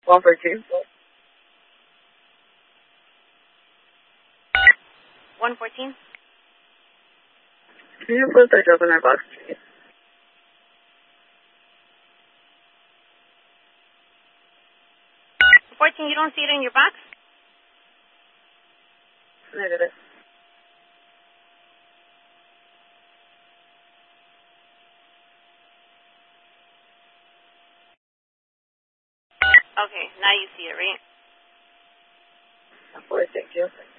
114. 114? Can you put the joke in our box, please? You don't see it in your box? Negative. Okay, now you see it, right? Of course, thank you.